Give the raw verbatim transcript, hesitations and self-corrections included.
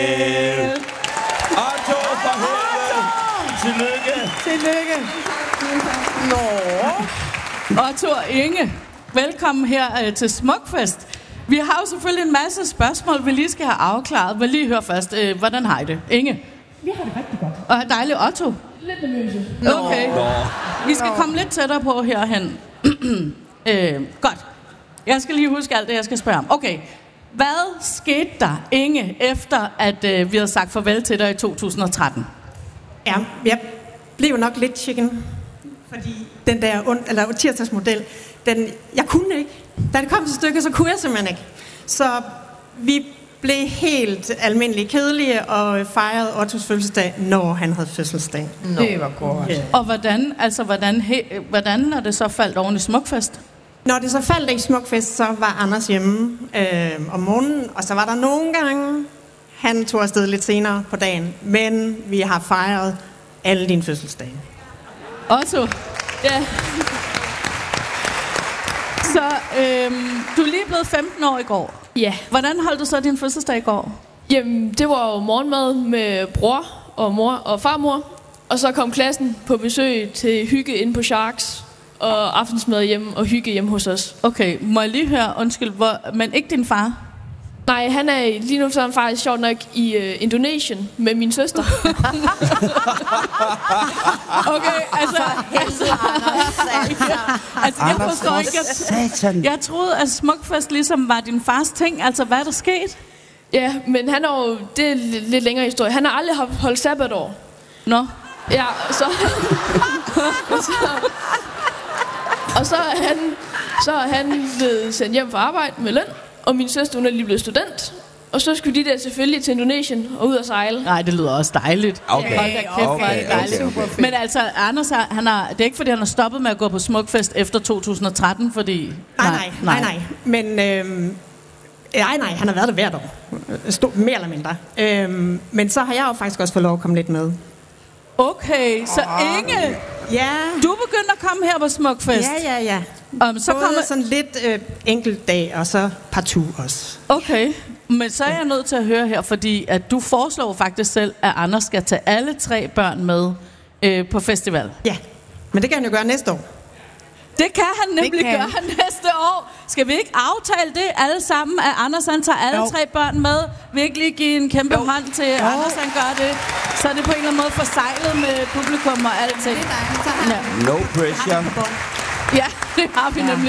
Otto fra Herlev. Tillykke. Tillykke. Nå. Otto og Inge, velkommen her øh, til Smukfest. Vi har jo selvfølgelig en masse spørgsmål, vi lige skal have afklaret. Men lige høre først, øh, hvordan har I det? Inge? Vi har det rigtig godt. Og dejligt, Otto? Lidt nervøse. Okay. Nå. Vi skal Nå. komme lidt tættere på herhen. øh, godt. Jeg skal lige huske alt det, jeg skal spørge om. Okay. Hvad skete der, Inge, efter at øh, vi havde sagt farvel til dig i to tusind og tretten? Ja, jeg blev nok lidt chicken, fordi den der und, eller tirsdagsmodel, den, jeg kunne ikke. Da det kom til stykket, så kunne jeg simpelthen ikke. Så vi blev helt almindelige kedelige og fejrede Ottos fødselsdag, når han havde fødselsdag. Nå. Det var godt. Okay. Og hvordan, altså, hvordan, he, hvordan er det så faldt oven i Smukfest? Når det så faldt i Smukfest, så var Anders hjemme øh, om morgenen, og så var der nogle gange, han tog afsted lidt senere på dagen, men vi har fejret alle dine fødselsdage. Otto, ja. Så øhm, du er lige blevet femten år i går. Ja. Hvordan holdt du så din fødselsdag i går? Jamen, det var jo morgenmad med bror og mor og farmor, og så kom klassen på besøg til hygge inde på Sharks. Og aftensmad hjemme og hygge hjemme hos os. Okay, må jeg lige høre, undskyld, hvor, men ikke din far? Nej, han er lige nu så er han faktisk sjovt nok i uh, Indonesien med min søster. Okay, altså, altså, altså jeg forstår ikke, jeg, jeg troede, at Smukfest ligesom var din fars ting. Altså, hvad er der sket? Ja, men han er jo, det er lidt længere historie. Han har aldrig holdt sabbatår. Nå. Ja, så... så og så er han, så er han blevet sendt hjem fra arbejde med løn, og min søster, hun er lige blevet student. Og så skulle de der selvfølgelig til Indonesien og ud og sejle. Nej, det lyder også dejligt. Okay. Hold da kæft, okay, det dejligt. okay, okay. Men altså, Anders, han har, det er ikke, fordi han har stoppet med at gå på Smukfest efter to tusind og tretten, fordi... Nej, nej, nej, nej. Men, øhm, nej, nej, han har været der hvert år. Stort, mere eller mindre. Øhm, men så har jeg jo faktisk også fået lov at komme lidt med. Okay, så Inge, ja. Du begynder at komme her på Smukfest. Ja, ja, ja. Um, så Både kommer sådan lidt øh, enkelt dag, og så partout også. Okay, men så er jeg nødt til at høre her, fordi at du foreslår faktisk selv, at Anders skal tage alle tre børn med øh, på festival. Ja, men det kan han jo gøre næste år. Det kan han nemlig kan. gøre næste år. Skal vi ikke aftale det alle sammen, at Anders han tager alle jo. tre børn med? Virkelig give en kæmpe jo. hånd til jo. Anders, han gør det. Så er det på en eller anden måde forsejlet med publikum og alting. No pressure. Ja, det har vi ja. nemlig.